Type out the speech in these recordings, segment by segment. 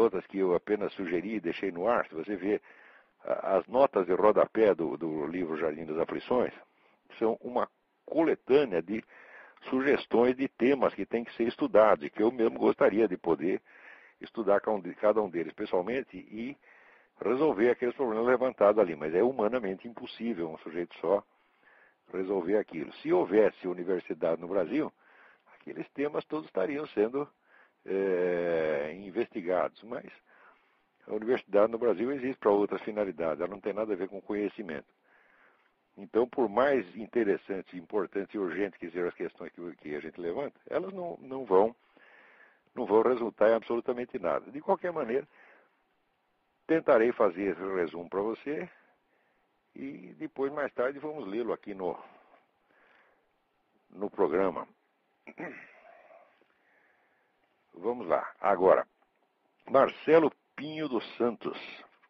outras que eu apenas sugeri e deixei no ar, se você vê as notas de rodapé do livro Jardim das Aflições, são uma coletânea de sugestões de temas que têm que ser estudados e que eu mesmo gostaria de poder estudar cada um deles pessoalmente e resolver aqueles problemas levantados ali. Mas é humanamente impossível um sujeito só resolver aquilo. Se houvesse universidade no Brasil, aqueles temas todos estariam sendo investigados. Mas a universidade no Brasil existe para outras finalidades, ela não tem nada a ver com conhecimento. Então, por mais interessantes, importantes e urgentes que sejam as questões que a gente levanta, elas não vão resultar em absolutamente nada. De qualquer maneira, tentarei fazer esse resumo para você e depois, mais tarde, vamos lê-lo aqui no programa. Vamos lá. Agora, Marcelo Pinho dos Santos.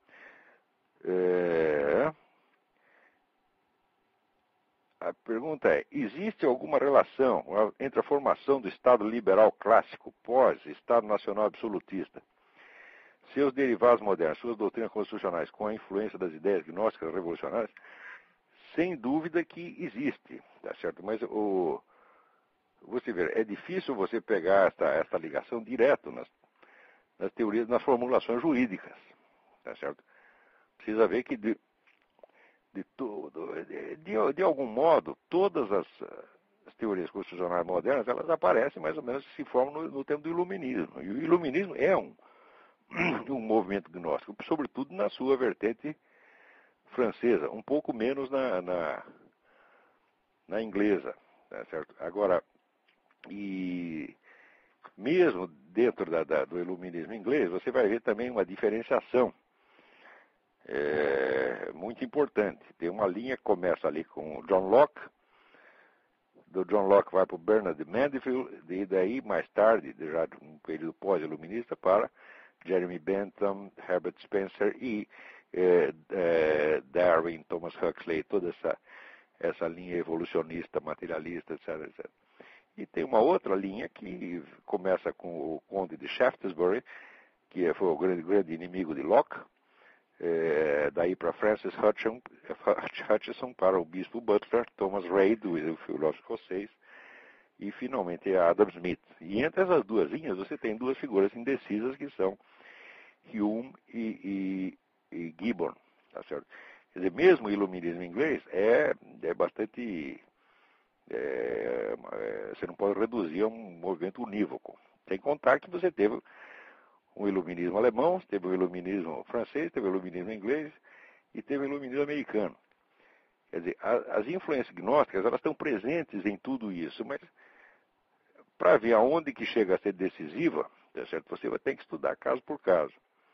A pergunta é: existe alguma relação entre a formação do Estado liberal clássico pós-Estado nacional absolutista, seus derivados modernos, suas doutrinas constitucionais, com a influência das ideias gnósticas revolucionárias? Sem dúvida que existe, tá certo? Mas você vê, é difícil você pegar esta ligação direto nas teorias, nas formulações jurídicas, tá certo? Precisa ver que de algum modo, todas as teorias constitucionais modernas, elas aparecem mais ou menos, se formam no tempo do Iluminismo. E o Iluminismo é um movimento gnóstico, sobretudo na sua vertente francesa, um pouco menos na inglesa, tá certo? Agora, e mesmo dentro do Iluminismo inglês, você vai ver também uma diferenciação muito importante. Tem uma linha que começa ali com John Locke, do John Locke vai para o Bernard Mandeville, e daí mais tarde, já de um período pós-iluminista, para Jeremy Bentham, Herbert Spencer e Darwin, Thomas Huxley, toda essa linha evolucionista, materialista, etc, etc. E tem uma outra linha que começa com o Conde de Shaftesbury, que foi o grande inimigo de Locke, daí para Francis Hutcheson, para o bispo Butler, Thomas Reid, o filósofo escocês, e finalmente Adam Smith. E entre essas duas linhas você tem duas figuras indecisas que são Hume e Gibbon, tá certo? Quer dizer, mesmo o iluminismo inglês é bastante... você não pode reduzir a um movimento unívoco. Sem contar que você teve um iluminismo alemão, teve o iluminismo francês, teve o iluminismo inglês e teve o iluminismo americano. Quer dizer, as influências gnósticas, elas estão presentes em tudo isso, mas para ver aonde que chega a ser decisiva, tá certo? Você vai ter que estudar caso por caso.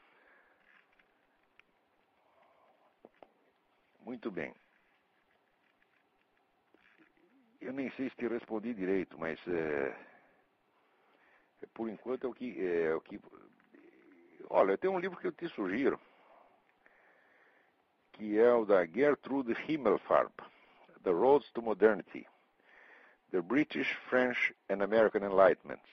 Muito bem. Eu nem sei se te respondi direito, mas por enquanto é o que... Olha, tem um livro que eu te sugiro, que é o da Gertrude Himmelfarb, The Roads to Modernity, The British, French and American Enlightenments.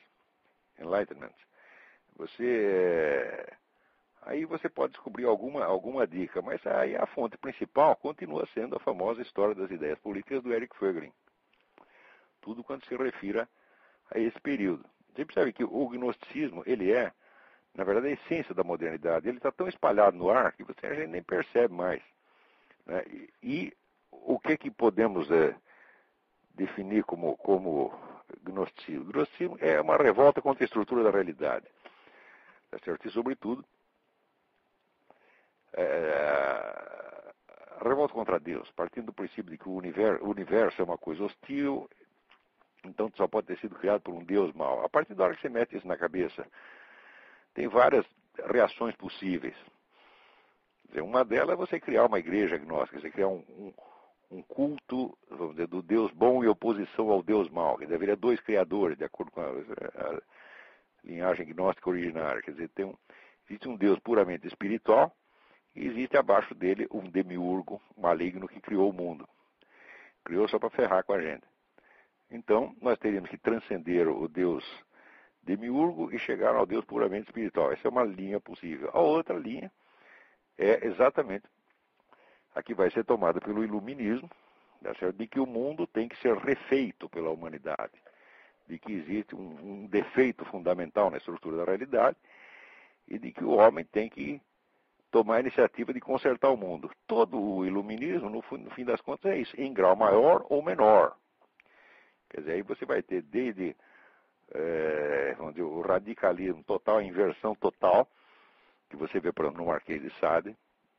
Aí você pode descobrir alguma dica, mas aí a fonte principal continua sendo a famosa História das Ideias Políticas do Eric Voegelin. Tudo quanto se refira a esse período. Você percebe que o gnosticismo, ele é, na verdade, a essência da modernidade. Ele está tão espalhado no ar que a gente nem percebe mais, né? E o que podemos definir como gnosticismo? Gnosticismo é uma revolta contra a estrutura da realidade, tá certo? E, sobretudo, a revolta contra Deus, partindo do princípio de que o universo é uma coisa hostil, então só pode ter sido criado por um Deus mau. A partir da hora que você mete isso na cabeça, tem várias reações possíveis. Quer dizer, uma delas é você criar uma igreja gnóstica, você criar um culto, vamos dizer, do Deus bom em oposição ao Deus mau. Que deveria dois criadores, de acordo com a linhagem gnóstica originária. Quer dizer, existe um Deus puramente espiritual e existe abaixo dele um demiurgo maligno que criou o mundo. Criou só para ferrar com a gente. Então, nós teríamos que transcender o Deus demiurgo e chegaram ao Deus puramente espiritual. Essa é uma linha possível. A outra linha é exatamente a que vai ser tomada pelo iluminismo, tá certo? De que o mundo tem que ser refeito pela humanidade, de que existe um defeito fundamental na estrutura da realidade e de que o homem tem que tomar a iniciativa de consertar o mundo. Todo o iluminismo, no fim das contas, é isso, em grau maior ou menor. Quer dizer, aí você vai ter desde vamos dizer, o radicalismo total, a inversão total, que você vê, por exemplo, no Marquês de Sade,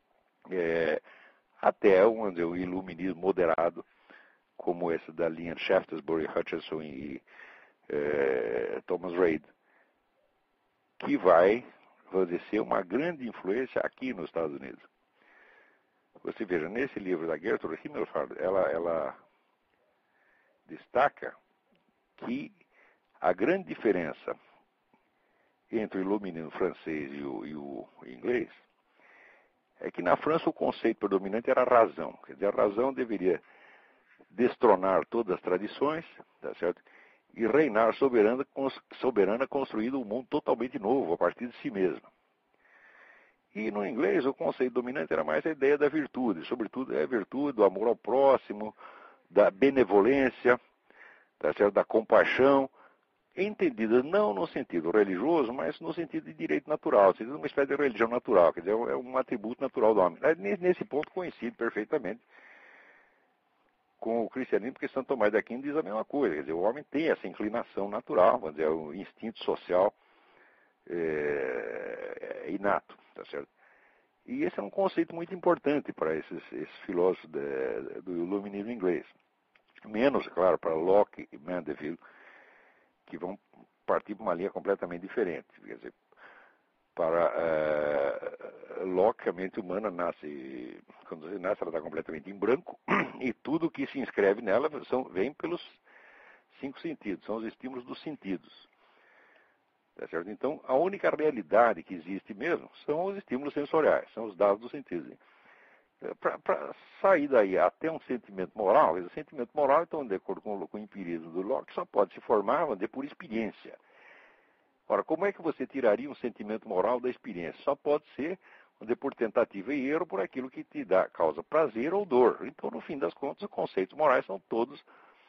até vamos dizer, o iluminismo moderado, como esse da linha Shaftesbury, Hutcheson e Thomas Reid, que vai, vamos dizer, ser uma grande influência aqui nos Estados Unidos. Você veja, nesse livro da Gertrude Himmelfarb, ela destaca que a grande diferença entre o iluminismo francês e o inglês é que na França o conceito predominante era a razão. Quer dizer, a razão deveria destronar todas as tradições, tá certo? E reinar soberana construindo um mundo totalmente novo, a partir de si mesma. E no inglês o conceito dominante era mais a ideia da virtude, sobretudo a virtude do amor ao próximo, da benevolência, tá certo? Da compaixão, entendida não no sentido religioso, mas no sentido de direito natural, no sentido de uma espécie de religião natural, quer dizer, é um atributo natural do homem. Nesse ponto coincide perfeitamente com o cristianismo, porque Santo Tomás de Aquino diz a mesma coisa, quer dizer, o homem tem essa inclinação natural, vamos dizer, o instinto social inato, tá certo? E esse é um conceito muito importante para esses filósofos do iluminismo inglês. Menos, claro, para Locke e Mandeville, que vão partir para uma linha completamente diferente. Quer dizer, para Locke, a mente humana nasce, quando você nasce, ela está completamente em branco, e tudo que se inscreve nela vem pelos 5 sentidos, são os estímulos dos sentidos. Tá certo? Então, a única realidade que existe mesmo são os estímulos sensoriais, são os dados dos sentidos. Para sair daí até um sentimento moral, o sentimento moral, então, de acordo com o empirismo do Locke, só pode se formar por experiência. Ora, como é que você tiraria um sentimento moral da experiência? Só pode ser por tentativa e erro, por aquilo que te causa prazer ou dor. Então, no fim das contas, os conceitos morais são todos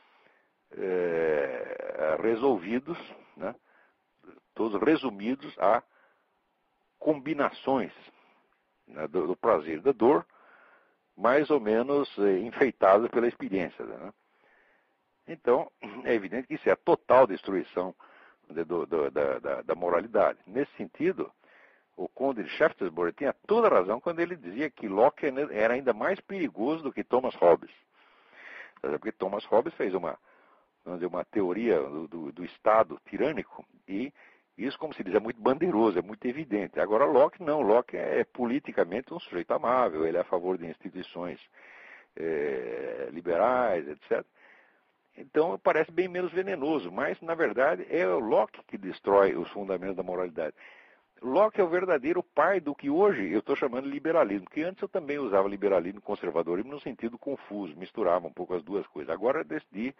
resolvidos, né? Todos resumidos a combinações, né, do prazer e da dor, mais ou menos enfeitadas pela experiência. Né? Então, é evidente que isso é a total destruição da moralidade. Nesse sentido, o conde de Shaftesbury tinha toda a razão quando ele dizia que Locke era ainda mais perigoso do que Thomas Hobbes. Porque Thomas Hobbes fez uma teoria do Estado tirânico e isso, como se diz, é muito bandeiroso, é muito evidente. Agora, Locke não. Locke é politicamente um sujeito amável, ele é a favor de instituições liberais, etc. Então, parece bem menos venenoso, mas, na verdade, é o Locke que destrói os fundamentos da moralidade. Locke é o verdadeiro pai do que hoje eu estou chamando de liberalismo, porque antes eu também usava liberalismo e conservadorismo no sentido confuso, misturava um pouco as duas coisas. Agora eu decidi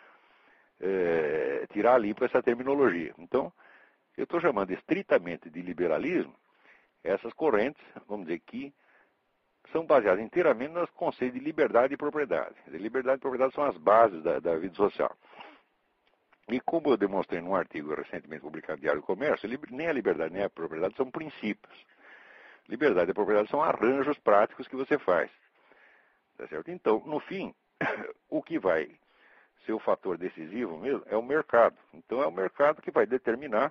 tirar limpo essa terminologia. Então, eu estou chamando estritamente de liberalismo essas correntes, vamos dizer, que são baseadas inteiramente nos conceitos de liberdade e propriedade. Liberdade e propriedade são as bases da vida social. E como eu demonstrei num artigo recentemente publicado no Diário do Comércio, nem a liberdade nem a propriedade são princípios. Liberdade e propriedade são arranjos práticos que você faz. Tá certo? Então, no fim, o que vai ser o fator decisivo mesmo é o mercado. Então, é o mercado que vai determinar,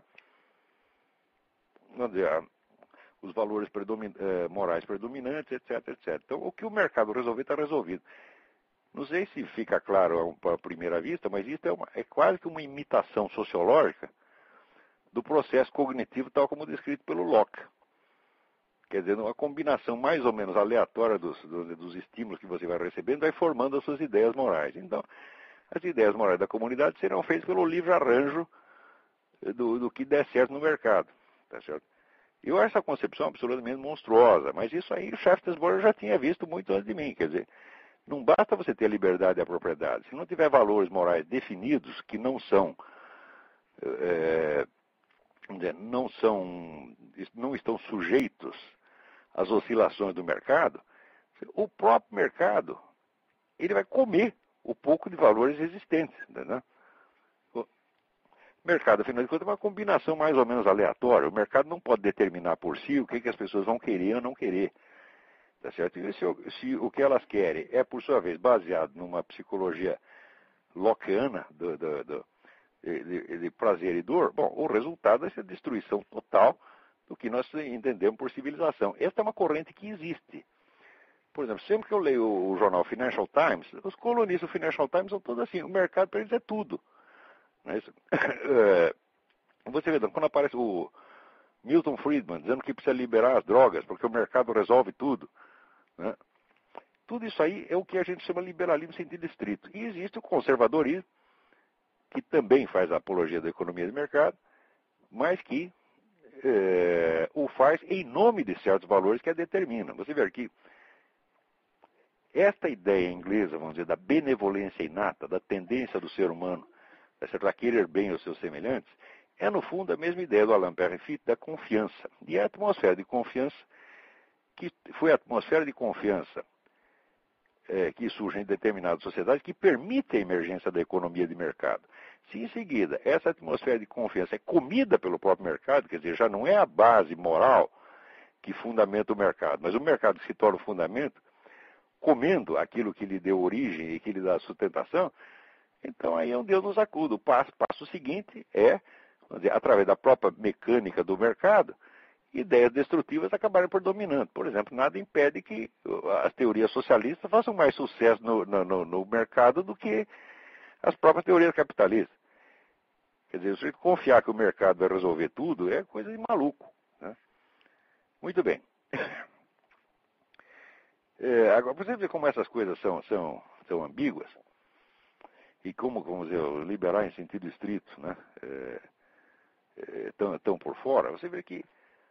vamos dizer, os valores morais predominantes, etc, etc. Então, o que o mercado resolver, está resolvido. Não sei se fica claro à primeira vista, mas isso é quase que uma imitação sociológica do processo cognitivo tal como descrito pelo Locke. Quer dizer, uma combinação mais ou menos aleatória dos estímulos que você vai recebendo vai formando as suas ideias morais. Então, as ideias morais da comunidade serão feitas pelo livre arranjo do que der certo no mercado. Tá certo? Eu acho essa concepção absolutamente monstruosa, mas isso aí o Shaftesbury já tinha visto muito antes de mim. Quer dizer, não basta você ter a liberdade e a propriedade. Se não tiver valores morais definidos, que não são vamos dizer, não estão sujeitos às oscilações do mercado, o próprio mercado ele vai comer o pouco de valores existentes. Entendeu? O mercado, afinal de contas, é uma combinação mais ou menos aleatória. O mercado não pode determinar por si o que as pessoas vão querer ou não querer. Tá certo? E se o que elas querem é, por sua vez, baseado numa psicologia lockeana de prazer e dor, bom, o resultado vai ser a destruição total do que nós entendemos por civilização. Esta é uma corrente que existe. Por exemplo, sempre que eu leio o jornal Financial Times, os colunistas do Financial Times são todos assim, o mercado para eles é tudo. Não é isso? Você vê, quando aparece o Milton Friedman dizendo que precisa liberar as drogas, porque o mercado resolve tudo. Né? Tudo isso aí é o que a gente chama de liberalismo em sentido estrito. E existe o conservadorismo, que também faz a apologia da economia de mercado, mas que o faz em nome de certos valores que a determinam. Você vê que esta ideia inglesa, vamos dizer, da benevolência inata, da tendência do ser humano a querer bem os seus semelhantes, é no fundo a mesma ideia do Alain Perrin-Fichte da confiança. E a atmosfera de confiança, que foi a atmosfera de confiança que surge em determinadas sociedades, que permite a emergência da economia de mercado. Se em seguida essa atmosfera de confiança é comida pelo próprio mercado, quer dizer, já não é a base moral que fundamenta o mercado, mas o mercado que se torna o fundamento, comendo aquilo que lhe deu origem e que lhe dá sustentação, então aí é um Deus nos acuda. O passo seguinte é, vamos dizer, através da própria mecânica do mercado, ideias destrutivas acabarem por dominando. Por exemplo, nada impede que as teorias socialistas façam mais sucesso no mercado do que as próprias teorias capitalistas. Quer dizer, se confiar que o mercado vai resolver tudo é coisa de maluco. Né? Muito bem. Agora, você vê como essas coisas são ambíguas e como, vamos dizer, liberar em sentido estrito, né? Tão por fora. Você vê que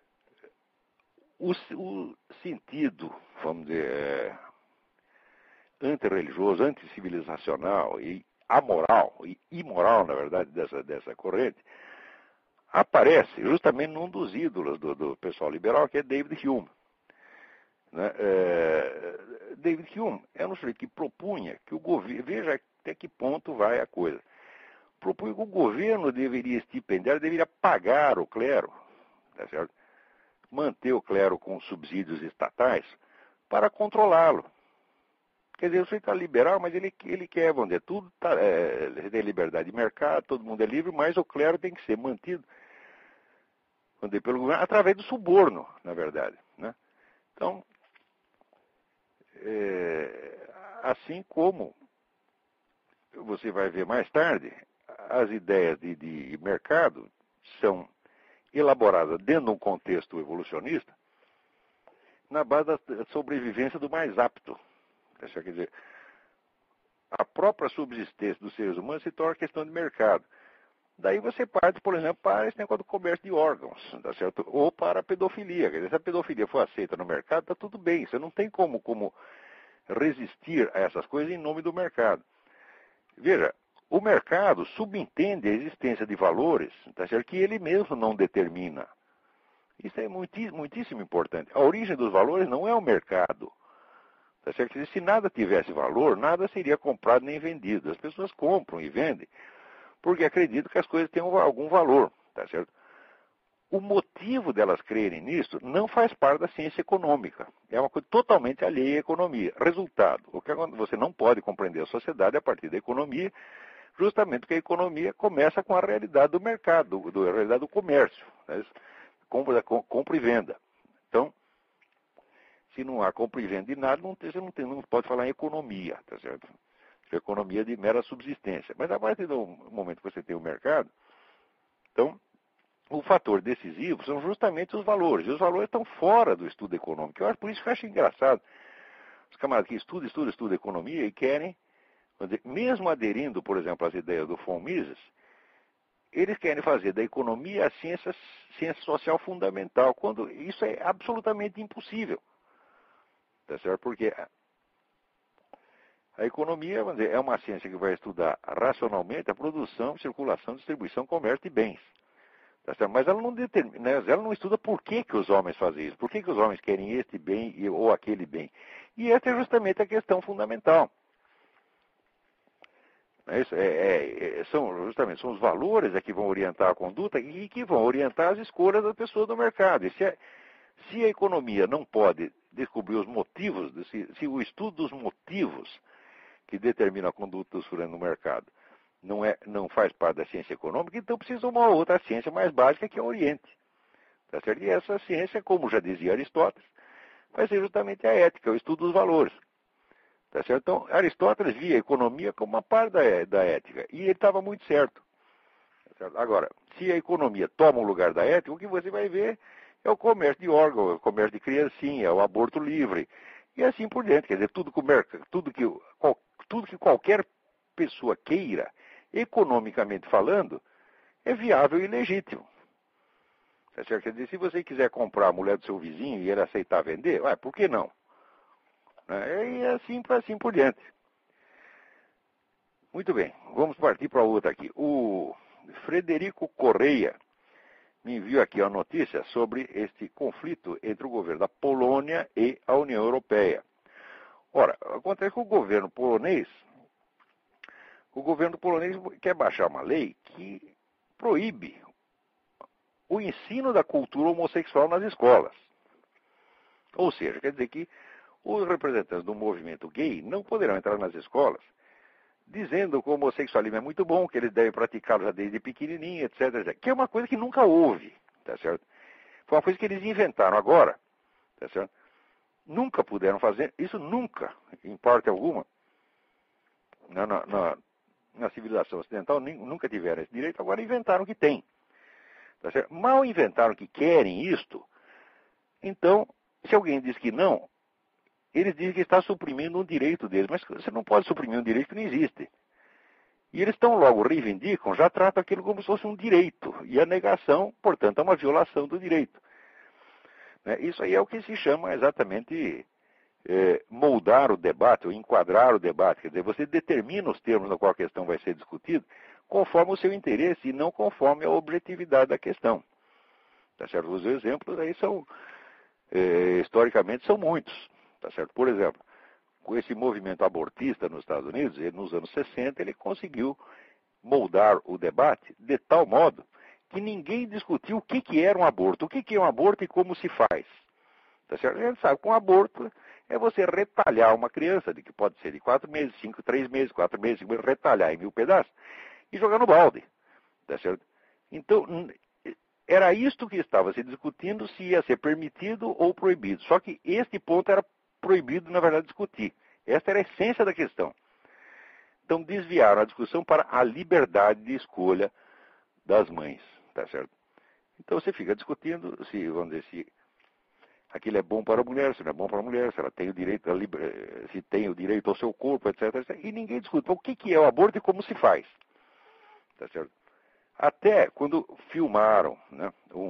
o sentido, vamos dizer, antirreligioso, anticivilizacional e amoral, e imoral, na verdade, dessa corrente, aparece justamente num dos ídolos do pessoal liberal, que é David Hume. Né? David Hume é um sujeito que propunha que o governo, veja até que ponto vai a coisa, propunha que o governo deveria estipendiar, deveria pagar o clero, tá certo? Manter o clero com subsídios estatais para controlá-lo. Quer dizer, o sujeito está liberal, mas ele quer, vamos dizer, tudo tem liberdade de mercado, todo mundo é livre, mas o clero tem que ser mantido, vamos dizer, pelo governo através do suborno, na verdade. Né? Então, assim como você vai ver mais tarde, as ideias de mercado são elaboradas dentro de um contexto evolucionista na base da sobrevivência do mais apto. Quer dizer, a própria subsistência dos seres humanos se torna questão de mercado. Daí você parte, por exemplo, para esse negócio do comércio de órgãos, tá certo? Ou para a pedofilia. Quer dizer, se a pedofilia for aceita no mercado, está tudo bem. Você não tem como resistir a essas coisas em nome do mercado. Veja, o mercado subentende a existência de valores, tá certo? Que ele mesmo não determina. Isso é muitíssimo importante. A origem dos valores não é o mercado. Tá certo? Se nada tivesse valor, nada seria comprado nem vendido. As pessoas compram e vendem porque acreditam que as coisas têm algum valor. Tá certo? O motivo delas crerem nisso não faz parte da ciência econômica. É uma coisa totalmente alheia à economia. Resultado, você não pode compreender a sociedade a partir da economia, justamente porque a economia começa com a realidade do mercado, a realidade do comércio. Né? Compra e venda. Então, se não há compra e venda de nada, você não pode falar em economia, tá certo? É economia de mera subsistência. Mas a partir do momento que você tem o mercado, então, o fator decisivo são justamente os valores. E os valores estão fora do estudo econômico. Eu acho por isso que eu acho engraçado. Os camaradas que estudam economia e querem, mesmo aderindo, por exemplo, às ideias do von Mises, eles querem fazer da economia a ciência social fundamental, quando isso é absolutamente impossível. Tá certo? Porque a economia, vamos dizer, é uma ciência que vai estudar racionalmente a produção, circulação, distribuição, comércio de bens. Tá certo? Mas ela não determina, né? Ela não estuda por que os homens fazem isso, por que os homens querem este bem ou aquele bem. E essa é justamente a questão fundamental. São os valores que vão orientar a conduta e que vão orientar as escolhas das pessoas do mercado. E se a economia não pode descobrir os motivos, se o estudo dos motivos que determinam a conduta dos sujeitos no mercado não faz parte da ciência econômica, então precisa uma outra ciência mais básica que é o Oriente. Tá certo? E essa ciência, como já dizia Aristóteles, vai ser justamente a ética, o estudo dos valores. Tá certo? Então, Aristóteles via a economia como uma parte da ética, e ele estava muito certo. Tá certo? Agora, se a economia toma o lugar da ética, o que você vai ver é o comércio de órgãos, o comércio de criancinha, o aborto livre, e assim por diante. Quer dizer, tudo que qualquer pessoa queira, economicamente falando, é viável e legítimo. Tá certo? Quer dizer, se você quiser comprar a mulher do seu vizinho e ele aceitar vender, por que não? E assim por diante. Muito bem, vamos partir para outra aqui. O Frederico Correia me enviou aqui uma notícia sobre este conflito entre o governo da Polônia e a União Europeia. Ora, acontece que o governo polonês quer baixar uma lei que proíbe o ensino da cultura homossexual nas escolas. Ou seja, quer dizer que os representantes do movimento gay não poderão entrar nas escolas dizendo que o homossexualismo é muito bom, que eles devem praticá-lo já desde pequenininho, etc, etc. Que é uma coisa que nunca houve, tá certo? Foi uma coisa que eles inventaram agora, tá certo? Nunca puderam fazer, isso nunca, em parte alguma, na civilização ocidental, nunca tiveram esse direito, agora inventaram que tem. Tá certo? Mal inventaram que querem isto, então, se alguém diz que não, eles dizem que está suprimindo um direito deles, mas você não pode suprimir um direito que não existe. E eles tão logo reivindicam, já tratam aquilo como se fosse um direito. E a negação, portanto, é uma violação do direito. Isso aí é o que se chama exatamente moldar o debate, ou enquadrar o debate. Quer dizer, você determina os termos na qual a questão vai ser discutida conforme o seu interesse e não conforme a objetividade da questão. Tá certo? Os exemplos aí historicamente, são muitos. Tá certo? Por exemplo, com esse movimento abortista nos Estados Unidos, nos anos 60, ele conseguiu moldar o debate de tal modo que ninguém discutiu o que era um aborto, o que é um aborto e como se faz. Tá certo? A gente sabe que um aborto é você retalhar uma criança, que pode ser de 4 meses, 5, 3 meses, 4 meses, 5 meses, retalhar em 1000 pedaços e jogar no balde. Tá certo? Então, era isto que estava se discutindo, se ia ser permitido ou proibido. Só que este ponto era proibido, na verdade, discutir. Esta era a essência da questão. Então, desviaram a discussão para a liberdade de escolha das mães, tá certo? Então, você fica discutindo se aquilo é bom para a mulher, se não é bom para a mulher, se ela tem o direito, se tem o direito ao seu corpo, etc, etc. E ninguém discute. Então, o que é o aborto e como se faz, tá certo? Até quando filmaram, né,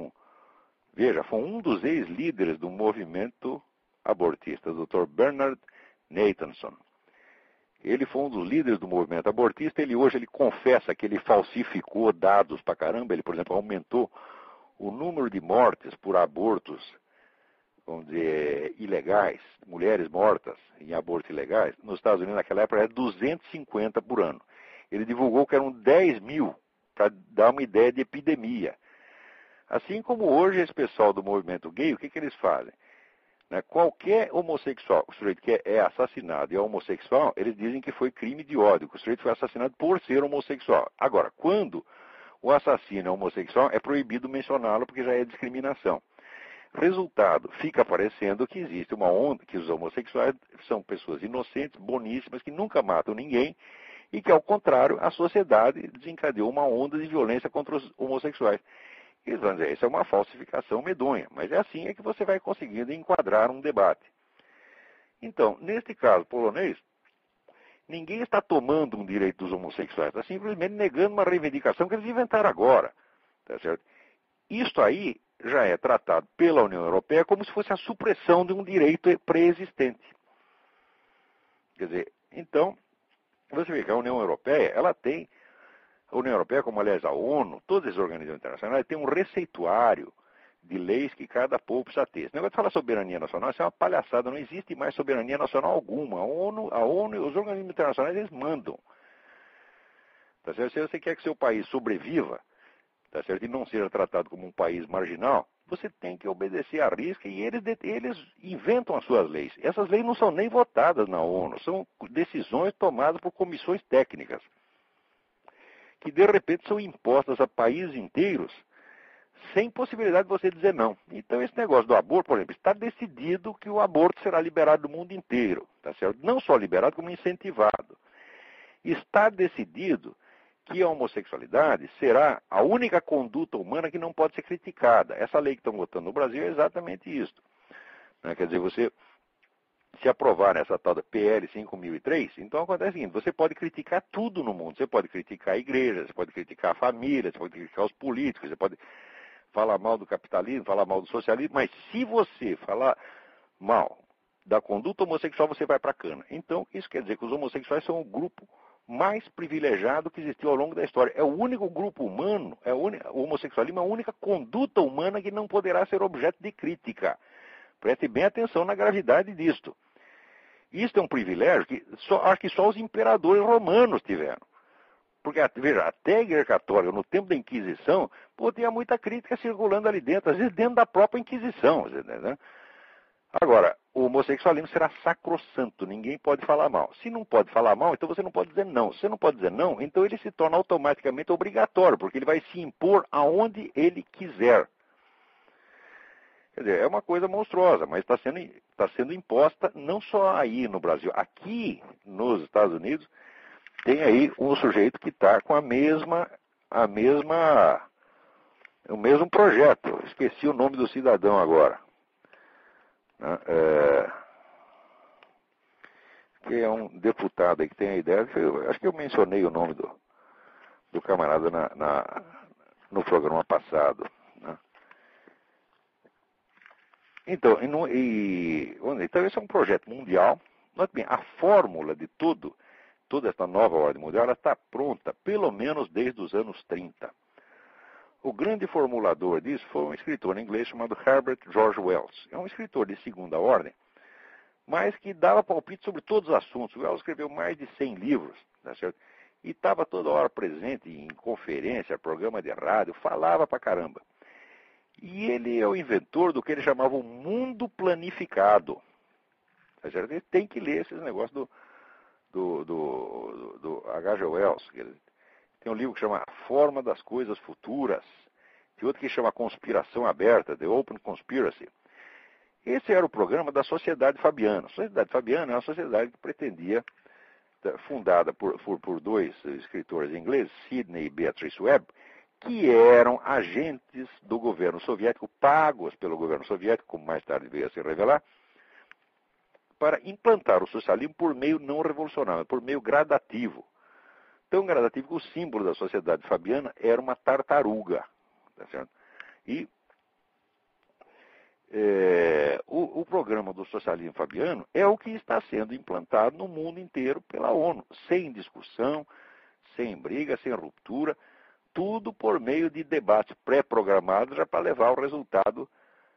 foi um dos ex-líderes do movimento abortista, o Dr. Bernard Nathanson. Ele foi um dos líderes do movimento abortista. Hoje ele confessa que ele falsificou dados pra caramba. Ele, por exemplo, aumentou o número de mortes por abortos, vamos dizer, ilegais, mulheres mortas em abortos ilegais. Nos Estados Unidos, naquela época, era 250 por ano. Ele divulgou que eram 10 mil, para dar uma ideia de epidemia. Assim como hoje esse pessoal do movimento gay, o que eles fazem? Qualquer homossexual, o sujeito que é assassinado e é homossexual, eles dizem que foi crime de ódio, que o sujeito foi assassinado por ser homossexual. Agora, quando o assassino é homossexual, é proibido mencioná-lo porque já é discriminação. Resultado, fica parecendo que existe uma onda, que os homossexuais são pessoas inocentes, boníssimas, que nunca matam ninguém, e que, ao contrário, a sociedade desencadeou uma onda de violência contra os homossexuais. Eles vão dizer, isso é uma falsificação medonha, mas é assim que você vai conseguindo enquadrar um debate. Então, neste caso polonês, ninguém está tomando um direito dos homossexuais, está simplesmente negando uma reivindicação que eles inventaram agora. Tá certo? Isto aí já é tratado pela União Europeia como se fosse a supressão de um direito pré-existente. Quer dizer, então, você vê que a União Europeia, ela tem A União Europeia, como aliás a ONU, todas as organizações internacionais têm um receituário de leis que cada povo precisa ter. Esse negócio de falar soberania nacional, isso é uma palhaçada, não existe mais soberania nacional alguma. A ONU e os organismos internacionais, eles mandam. Tá certo? Se você quer que seu país sobreviva, tá certo? E não seja tratado como um país marginal, você tem que obedecer à risca e eles inventam as suas leis. Essas leis não são nem votadas na ONU, são decisões tomadas por comissões técnicas, que de repente são impostas a países inteiros, sem possibilidade de você dizer não. Então esse negócio do aborto, por exemplo, está decidido que o aborto será liberado no mundo inteiro, tá certo? Não só liberado, como incentivado. Está decidido que a homossexualidade será a única conduta humana que não pode ser criticada. Essa lei que estão votando no Brasil é exatamente isso. Né? Quer dizer, você, se aprovar essa tal da PL 5003, então acontece o seguinte, você pode criticar tudo no mundo. Você pode criticar a igreja, você pode criticar a família, você pode criticar os políticos, você pode falar mal do capitalismo, falar mal do socialismo, mas se você falar mal da conduta homossexual, você vai para a cana. Então, isso quer dizer que os homossexuais são o grupo mais privilegiado que existiu ao longo da história. É o único grupo humano, o homossexualismo é a única conduta humana que não poderá ser objeto de crítica. Preste bem atenção na gravidade disto. Isto é um privilégio que acho que só os imperadores romanos tiveram. Porque, veja, até a Igreja Católica, no tempo da Inquisição, tinha muita crítica circulando ali dentro, às vezes dentro da própria Inquisição. Né? Agora, o homossexualismo será sacrossanto, ninguém pode falar mal. Se não pode falar mal, então você não pode dizer não. Se você não pode dizer não, então ele se torna automaticamente obrigatório, porque ele vai se impor aonde ele quiser. Quer dizer, é uma coisa monstruosa, mas está sendo imposta não só aí no Brasil. Aqui nos Estados Unidos, tem aí um sujeito que está com o mesmo projeto. Esqueci o nome do cidadão agora. Que é um deputado aí que tem a ideia, acho que eu mencionei o nome do camarada no programa passado. Né? Então, então, esse é um projeto mundial. Note bem, a fórmula de toda essa nova ordem mundial, ela está pronta, pelo menos desde os anos 30. O grande formulador disso foi um escritor inglês chamado Herbert George Wells. É um escritor de segunda ordem, mas que dava palpite sobre todos os assuntos. O Wells escreveu mais de 100 livros, tá certo? E estava toda hora presente em conferência, programa de rádio, falava pra caramba. E ele é o inventor do que ele chamava o mundo planificado. Tá certo? Ele tem que ler esses negócios do H.G. Wells. Tem um livro que chama A Forma das Coisas Futuras. Tem outro que chama Conspiração Aberta, The Open Conspiracy. Esse era o programa da Sociedade Fabiana. A Sociedade Fabiana é uma sociedade que pretendia, fundada por dois escritores ingleses, Sidney e Beatrice Webb, que eram agentes do governo soviético, pagos pelo governo soviético, como mais tarde veio a se revelar, para implantar o socialismo por meio não revolucionário, por meio gradativo. Tão gradativo que o símbolo da Sociedade Fabiana era uma tartaruga. Tá certo? E o programa do socialismo fabiano é o que está sendo implantado no mundo inteiro pela ONU, sem discussão, sem briga, sem ruptura, tudo por meio de debates pré-programados já para levar ao resultado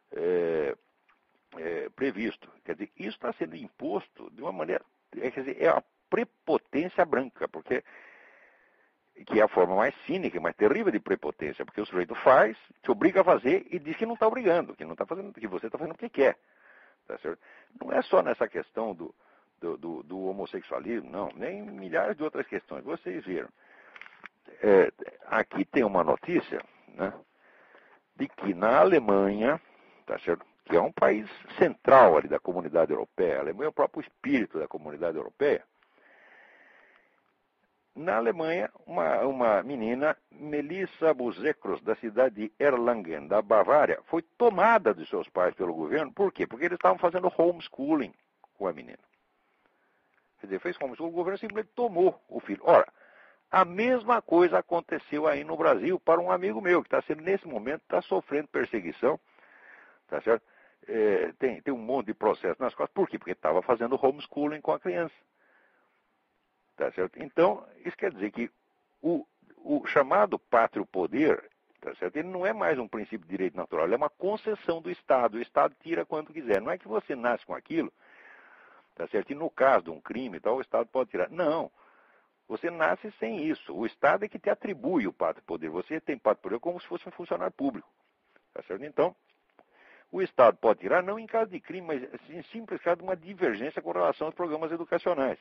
previsto. Quer dizer, isso está sendo imposto de uma maneira, quer dizer, é a prepotência branca, porque que é a forma mais cínica e mais terrível de prepotência, porque o sujeito faz, te obriga a fazer e diz que não está obrigando, que não está fazendo, que você está fazendo o que quer. Tá certo? Não é só nessa questão do homossexualismo, não, nem milhares de outras questões. Vocês viram. Aqui tem uma notícia, né, de que na Alemanha, tá certo, que é um país central ali da comunidade europeia, a Alemanha é o próprio espírito da comunidade europeia. Na Alemanha, uma menina, Melissa Buzekros, da cidade de Erlangen, da Bavária, foi tomada dos seus pais pelo governo. Por quê? Porque eles estavam fazendo homeschooling com a menina. Quer dizer, fez homeschooling, o governo simplesmente tomou o filho. Ora, a mesma coisa aconteceu aí no Brasil para um amigo meu, que está sendo, nesse momento, está sofrendo perseguição, tá certo? Tem um monte de processo nas costas. Por quê? Porque estava fazendo homeschooling com a criança. Tá certo? Então, isso quer dizer que o o chamado pátrio poder, tá certo? Ele não é mais um princípio de direito natural, ele é uma concessão do Estado. O Estado tira quanto quiser. Não é que você nasce com aquilo, tá certo? E no caso de um crime, tal, o Estado pode tirar. Não. Você nasce sem isso. O Estado é que te atribui o pátrio poder. Você tem pátrio poder como se fosse um funcionário público, tá certo? Então, o Estado pode tirar, não em caso de crime, mas em simples caso de uma divergência com relação aos programas educacionais.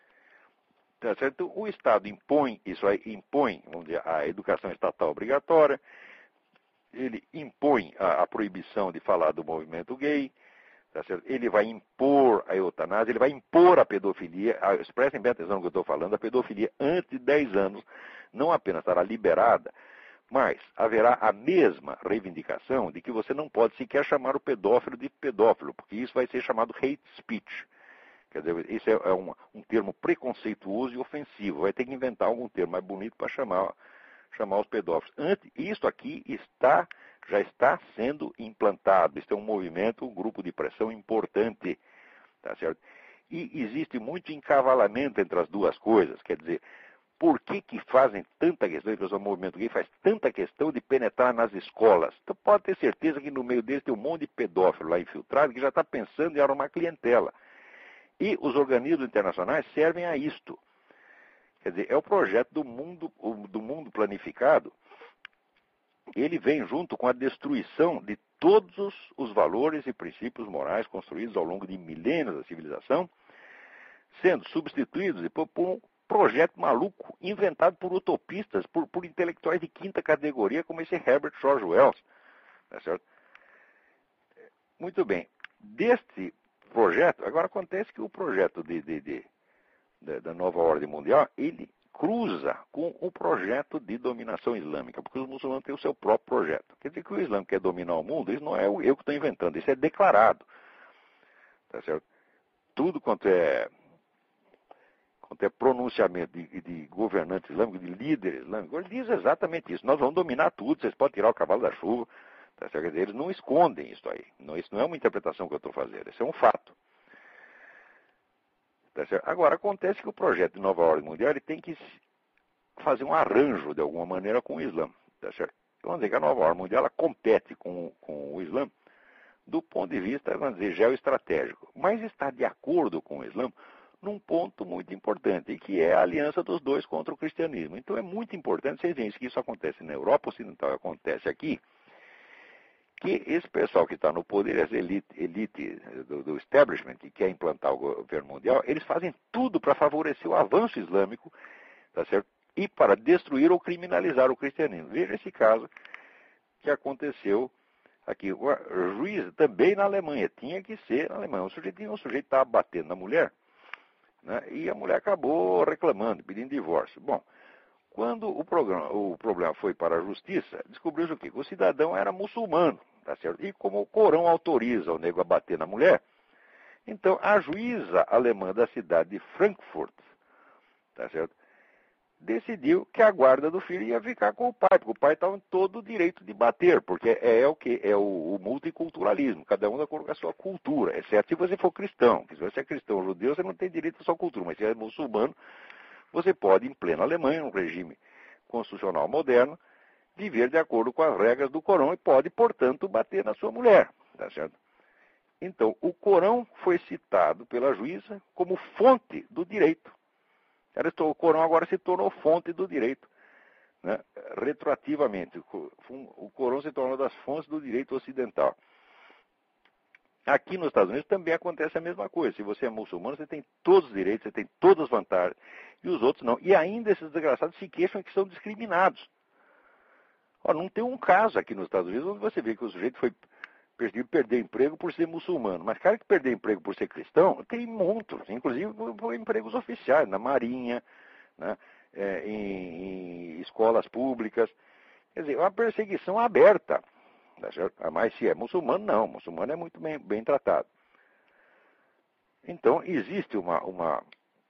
Tá certo? O Estado impõe, isso aí, impõe, vamos dizer, a educação estatal obrigatória, ele impõe a proibição de falar do movimento gay, tá certo? Ele vai impor a eutanásia, ele vai impor a pedofilia. Prestem bem atenção no que eu estou falando, a pedofilia antes de 10 anos não apenas estará liberada, mas haverá a mesma reivindicação de que você não pode sequer chamar o pedófilo de pedófilo, porque isso vai ser chamado hate speech. Quer dizer, isso é um termo preconceituoso e ofensivo. Vai ter que inventar algum termo mais bonito para chamar os pedófilos. Isso aqui já está sendo implantado. Isso é um movimento, um grupo de pressão importante. Tá certo? E existe muito encavalamento entre as duas coisas. Quer dizer, por que fazem tanta questão, o movimento gay faz tanta questão de penetrar nas escolas? Então pode ter certeza que no meio deles tem um monte de pedófilo lá infiltrado que já está pensando em arrumar clientela. E os organismos internacionais servem a isto. Quer dizer, é o projeto do mundo planificado. Ele vem junto com a destruição de todos os valores e princípios morais construídos ao longo de milênios da civilização, sendo substituídos por um projeto maluco inventado por utopistas, por intelectuais de quinta categoria, como esse Herbert George Wells. Tá certo? Muito bem. Deste projeto, agora acontece que o projeto da nova ordem mundial, ele cruza com o projeto de dominação islâmica, porque os muçulmanos têm o seu próprio projeto. Quer dizer que o Islã quer dominar o mundo, isso não é eu que estou inventando, isso é declarado. Tá certo? Tudo quanto é pronunciamento de governantes islâmicos, de líderes islâmicos, ele diz exatamente isso. Nós vamos dominar tudo, vocês podem tirar o cavalo da chuva. Tá certo? Quer dizer, eles não escondem isso aí. Isso não é uma interpretação que eu estou fazendo, isso é um fato. Tá certo? Agora, acontece que o projeto de nova ordem mundial ele tem que fazer um arranjo, de alguma maneira, com o Islã. Tá certo? Vamos dizer que a nova ordem mundial ela compete com o Islã do ponto de vista, vamos dizer, geoestratégico. Mas está de acordo com o Islã num ponto muito importante, que é a aliança dos dois contra o cristianismo. Então é muito importante, vocês veem que isso acontece na Europa Ocidental, acontece aqui, que esse pessoal que está no poder, as elite do establishment, que quer implantar o governo mundial, eles fazem tudo para favorecer o avanço islâmico, tá certo? E para destruir ou criminalizar o cristianismo. Veja esse caso que aconteceu aqui. O juiz também na Alemanha, tinha que ser na Alemanha. Um sujeito estava batendo na mulher, né, e a mulher acabou reclamando, pedindo divórcio. Bom, quando o problema foi para a justiça, descobriu-se o quê? Que o cidadão era muçulmano, tá certo? E como o Corão autoriza o nego a bater na mulher, então a juíza alemã da cidade de Frankfurt, tá certo? Decidiu que a guarda do filho ia ficar com o pai, porque o pai estava em todo o direito de bater, porque é o que? É o multiculturalismo, cada um de acordo com a sua cultura, exceto se você for cristão. Se você é cristão ou judeu, você não tem direito à sua cultura, mas se é muçulmano, você pode, em plena Alemanha, num regime constitucional moderno, viver de acordo com as regras do Corão e pode, portanto, bater na sua mulher. Tá certo? Então, o Corão foi citado pela juíza como fonte do direito. O Corão agora se tornou fonte do direito, né? Retroativamente. O Corão se tornou das fontes do direito ocidental. Aqui nos Estados Unidos também acontece a mesma coisa. Se você é muçulmano, você tem todos os direitos, você tem todas as vantagens, e os outros não. E ainda esses desgraçados se queixam que são discriminados. Não tem um caso aqui nos Estados Unidos onde você vê que o sujeito foi perder emprego por ser muçulmano. Mas cara que perdeu emprego por ser cristão, tem muitos, inclusive por empregos oficiais, na Marinha, né, em escolas públicas. Quer dizer, é uma perseguição aberta. Mas se é muçulmano, não. Muçulmano é muito bem tratado. Então, existe uma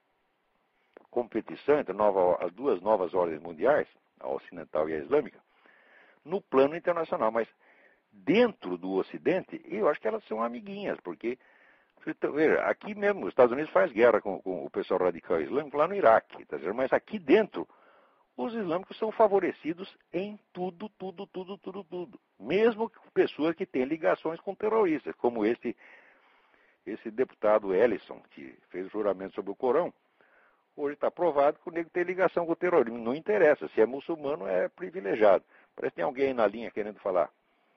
competição entre as duas novas ordens mundiais, a ocidental e a islâmica, no plano internacional. Mas dentro do Ocidente, eu acho que elas são amiguinhas, porque, veja, aqui mesmo, os Estados Unidos faz guerra com o pessoal radical islâmico lá no Iraque, tá certo? Mas aqui dentro, os islâmicos são favorecidos em tudo. Mesmo pessoas que têm ligações com terroristas, como esse deputado Ellison, que fez o juramento sobre o Corão. Hoje está provado que o negro tem ligação com o terrorismo. Não interessa, se é muçulmano é privilegiado. Parece que tem alguém aí na linha querendo falar.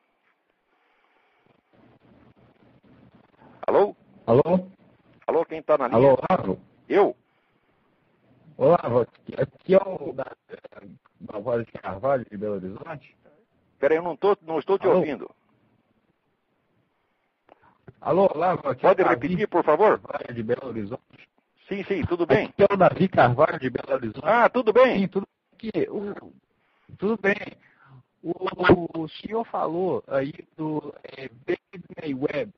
Alô? Alô? Alô, quem está na linha? Alô, Olavo? Eu? Olavo, aqui é o da Voz de Carvalho, de Belo Horizonte. Peraí, eu não estou te ouvindo. Alô, Olavo, aqui Pode é o repetir, Davi por favor? Carvalho, de Belo Horizonte. Sim, tudo bem. Aqui é o Davi Carvalho, de Belo Horizonte. Ah, tudo bem. Sim, tudo aqui. Tudo bem. O senhor falou aí do David Mayweather.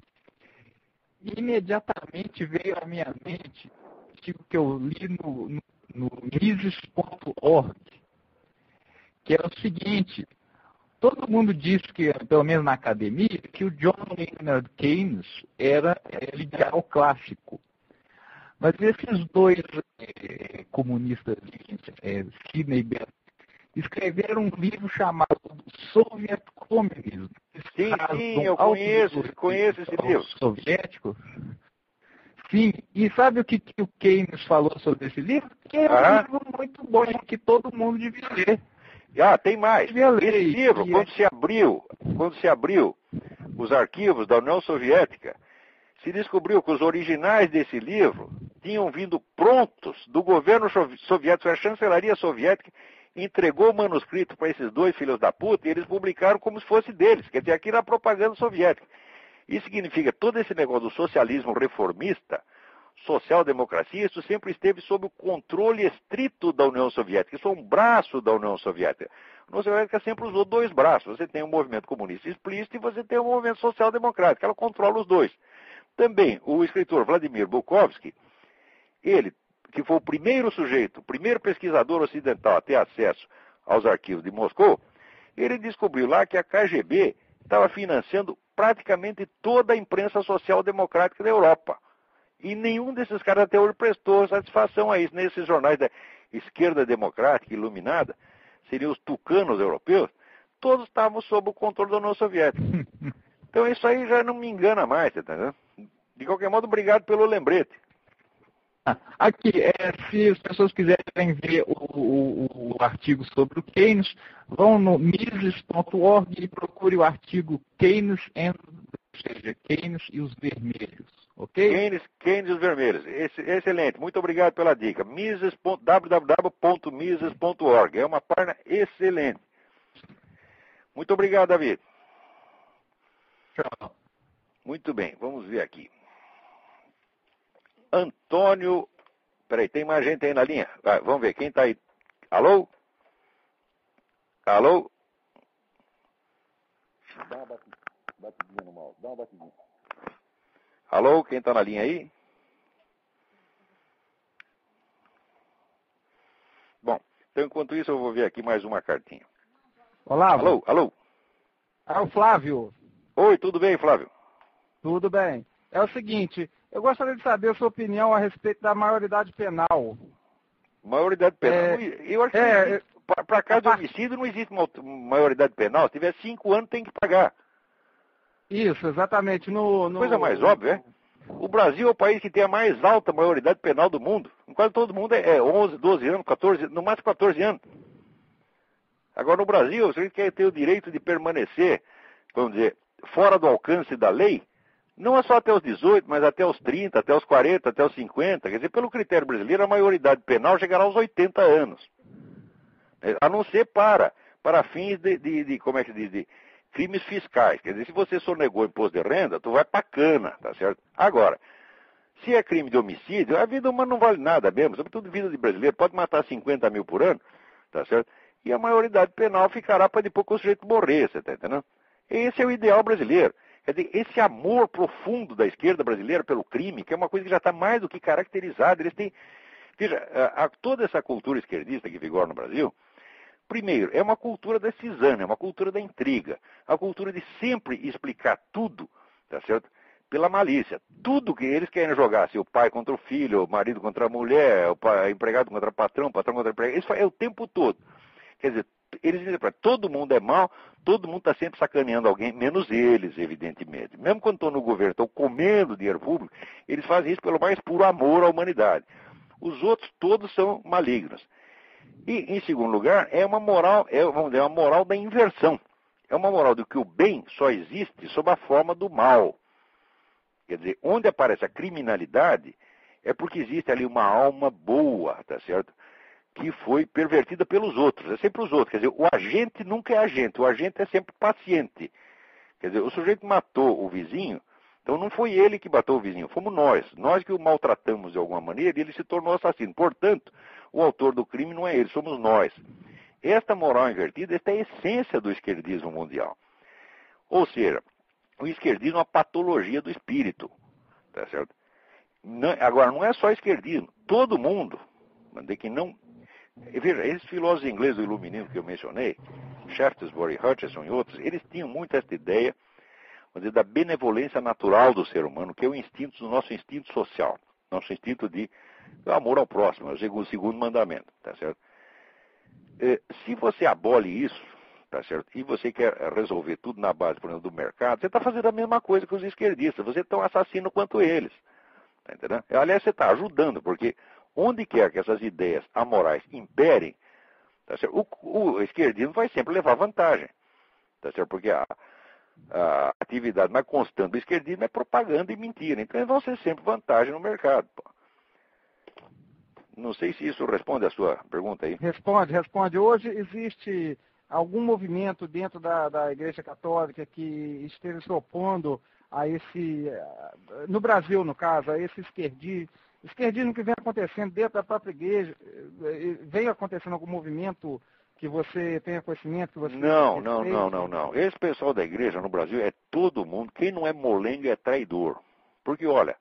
Imediatamente veio à minha mente um artigo que eu li no Mises.org, que é o seguinte: todo mundo diz que, pelo menos na academia, que o John Maynard Keynes era liberal clássico. Mas esses dois comunistas, Sidney Bennett, escreveram um livro chamado Soviet Communism. Sim, eu conheço esse livro. Soviético. Sim, e sabe o que o Keynes falou sobre esse livro? Que é um livro muito bom, que todo mundo devia ler. Tem mais. Esse livro, quando se abriu os arquivos da União Soviética, se descobriu que os originais desse livro tinham vindo prontos do governo soviético. A chancelaria soviética entregou o manuscrito para esses dois filhos da puta e eles publicaram como se fosse deles. Quer dizer, aqui na propaganda soviética. Isso significa que todo esse negócio do socialismo reformista, social-democracia, isso sempre esteve sob o controle estrito da União Soviética. Isso é um braço da União Soviética. A União Soviética sempre usou dois braços. Você tem um movimento comunista explícito e você tem um movimento social-democrático. Ela controla os dois. Também o escritor Vladimir Bukovsky, ele, que foi o primeiro sujeito, o primeiro pesquisador ocidental a ter acesso aos arquivos de Moscou, ele descobriu lá que a KGB estava financiando praticamente toda a imprensa social-democrática da Europa. E nenhum desses caras até hoje prestou satisfação a isso. Nesses jornais da esquerda democrática iluminada, seriam os tucanos europeus, todos estavam sob o controle da União Soviética. Então isso aí já não me engana mais, tá entendendo? De qualquer modo, obrigado pelo lembrete. Aqui, se as pessoas quiserem ver o artigo sobre o Keynes, vão no Mises.org e procure o artigo Keynes e os Vermelhos, ok? Keynes e os Vermelhos. Excelente, muito obrigado pela dica. www.mises.org. É uma página excelente. Muito obrigado, David. Tchau. Muito bem, vamos ver aqui. Antônio. Peraí, tem mais gente aí na linha? Vamos ver, quem está aí? Alô? Alô? Dá uma batidinha no mouse, dá uma batidinha. Alô, quem está na linha aí? Bom, então enquanto isso eu vou ver aqui mais uma cartinha. Olá. Alô? É o Flávio. Oi, tudo bem, Flávio? Tudo bem. É o seguinte, eu gostaria de saber a sua opinião a respeito da maioridade penal. Maioridade penal? Eu acho que para caso de homicídio não existe maioridade penal. Se tiver 5 anos tem que pagar. Isso, exatamente. Coisa mais óbvia, O Brasil é o país que tem a mais alta maioridade penal do mundo. Quase todo mundo é 11, 12 anos, 14, no máximo 14 anos. Agora no Brasil, você quer ter o direito de permanecer, vamos dizer, fora do alcance da lei, não é só até os 18, mas até os 30, até os 40, até os 50. Quer dizer, pelo critério brasileiro, a maioridade penal chegará aos 80 anos. A não ser para fins de como é que diz, de crimes fiscais. Quer dizer, se você sonegou imposto de renda, tu vai pra cana, tá certo? Agora, se é crime de homicídio, a vida humana não vale nada mesmo, sobretudo vida de brasileiro, pode matar 50 mil por ano, tá certo? E a maioridade penal ficará para depois que o sujeito morrer, você tá entendendo? Esse é o ideal brasileiro. Quer dizer, esse amor profundo da esquerda brasileira pelo crime, que é uma coisa que já está mais do que caracterizada. Eles têm. Veja, toda essa cultura esquerdista que vigora no Brasil, primeiro, é uma cultura da cisânia, é uma cultura da intriga, a cultura de sempre explicar tudo, tá certo? pela malícia. Tudo que eles querem jogar, se o pai contra o filho, o marido contra a mulher, o empregado contra o patrão contra o empregado, isso é o tempo todo. Quer dizer, eles dizem para todo mundo é mal, todo mundo está sempre sacaneando alguém, menos eles, evidentemente. Mesmo quando estão no governo, estão comendo dinheiro público, eles fazem isso pelo mais puro amor à humanidade. Os outros todos são malignos. E, em segundo lugar, é uma moral, vamos dizer, uma moral da inversão. É uma moral de que o bem só existe sob a forma do mal. Quer dizer, onde aparece a criminalidade, é porque existe ali uma alma boa, tá certo? Que foi pervertida pelos outros, é sempre os outros. Quer dizer, o agente nunca é agente, o agente é sempre paciente. Quer dizer, o sujeito matou o vizinho, então não foi ele que matou o vizinho, fomos nós. Nós que o maltratamos de alguma maneira e ele se tornou assassino. Portanto, o autor do crime não é ele, somos nós. Esta moral invertida, esta é a essência do esquerdismo mundial. Ou seja, o esquerdismo é uma patologia do espírito, tá certo? Agora, não é só esquerdismo, todo mundo, que não... Veja, esses filósofos ingleses do iluminismo que eu mencionei, Shaftesbury, Hutcheson e outros, eles tinham muito esta ideia, vamos dizer, da benevolência natural do ser humano, que é o nosso instinto social, nosso instinto de amor ao próximo, o segundo mandamento, tá certo? Se você abole isso, tá certo? E você quer resolver tudo na base, por exemplo, do mercado, você está fazendo a mesma coisa que os esquerdistas, você é tão assassino quanto eles, tá entendendo? Aliás, você está ajudando, porque onde quer que essas ideias amorais imperem, tá certo? O esquerdismo vai sempre levar vantagem, tá certo? Porque a atividade mais constante do esquerdismo é propaganda e mentira, então eles vão ser sempre vantagem no mercado, pô. Não sei se isso responde a sua pergunta aí. Responde. Hoje existe algum movimento dentro da Igreja Católica que esteja se opondo a esse, no Brasil, no caso, a esse esquerdismo que vem acontecendo dentro da própria igreja? Vem acontecendo algum movimento que você tenha conhecimento? Que você não. Esse pessoal da igreja no Brasil é todo mundo. Quem não é molenga é traidor. Porque, olha,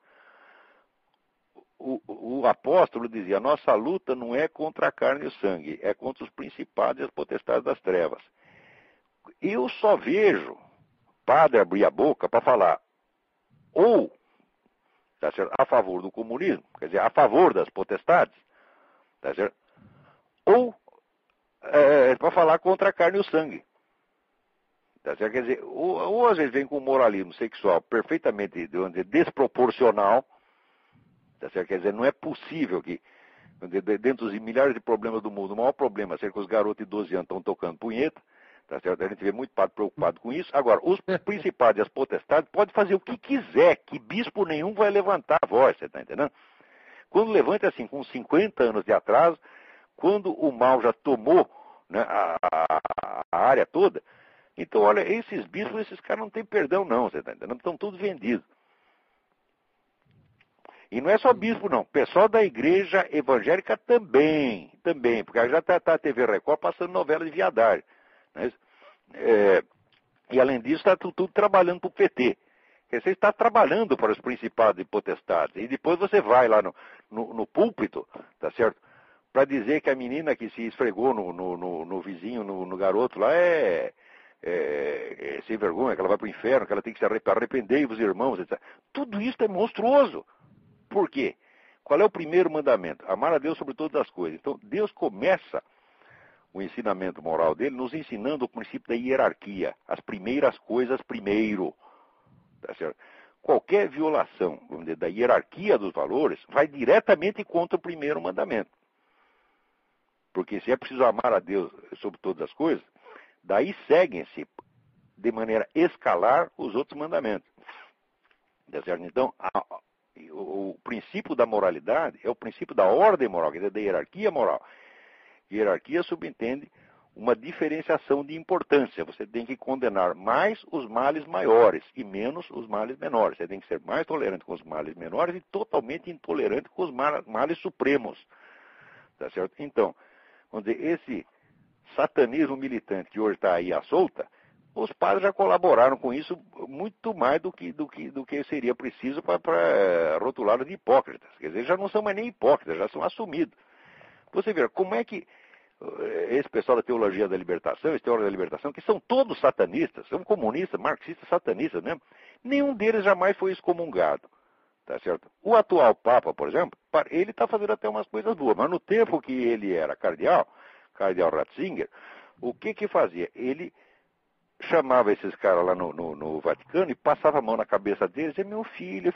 o apóstolo dizia, a nossa luta não é contra a carne e o sangue, é contra os principados e as potestades das trevas. Eu só vejo padre abrir a boca para falar ou tá certo, a favor do comunismo, quer dizer, a favor das potestades, tá certo? Ou para falar contra a carne e o sangue. Tá certo? Quer dizer, ou às vezes vem com um moralismo sexual perfeitamente, vamos dizer, desproporcional. Tá certo? Quer dizer, não é possível que, dentro dos milhares de problemas do mundo, o maior problema é que os garotos de 12 anos estão tocando punheta. Tá certo? A gente vê muito padre preocupado com isso. Agora, os principados e as potestades podem fazer o que quiser, que bispo nenhum vai levantar a voz, você está entendendo? Quando levanta assim, com 50 anos de atraso, quando o mal já tomou, né, a área toda, então, olha, esses bispos, esses caras não têm perdão não, você está entendendo? Estão todos vendidos. E não é só bispo, não. Pessoal da igreja evangélica também, porque já está a TV Record passando novela de viadagem. Né? E além disso, está tudo trabalhando para o PT. Você está trabalhando para os principados e potestades. E depois você vai lá no púlpito, tá certo? Para dizer que a menina que se esfregou no vizinho, no garoto lá, é sem vergonha, que ela vai para o inferno, que ela tem que se arrepender, os irmãos, etc. Tudo isso é monstruoso. Por quê? Qual é o primeiro mandamento? Amar a Deus sobre todas as coisas. Então, Deus começa o ensinamento moral dele nos ensinando o princípio da hierarquia. As primeiras coisas primeiro. Tá certo? Qualquer violação, vamos dizer, da hierarquia dos valores vai diretamente contra o primeiro mandamento. Porque se é preciso amar a Deus sobre todas as coisas, daí seguem-se de maneira escalar os outros mandamentos. Tá certo? Então, o princípio da moralidade é o princípio da ordem moral, quer dizer, da hierarquia moral. Hierarquia subentende uma diferenciação de importância. Você tem que condenar mais os males maiores e menos os males menores. Você tem que ser mais tolerante com os males menores e totalmente intolerante com os males supremos. Tá certo? Então, vamos dizer, esse satanismo militante que hoje está aí à solta, os padres já colaboraram com isso muito mais do que seria preciso para rotulá-los de hipócritas. Quer dizer, já não são mais nem hipócritas, já são assumidos. Você vê, como é que esse pessoal da teologia da libertação, esse teólogo da libertação, que são todos satanistas, são comunistas, marxistas, satanistas mesmo, Nenhum deles jamais foi excomungado. Tá certo? O atual Papa, por exemplo, ele está fazendo até umas coisas boas, mas no tempo que ele era cardeal Ratzinger, o que fazia? Ele chamava esses caras lá no Vaticano e passava a mão na cabeça deles, é meu filho,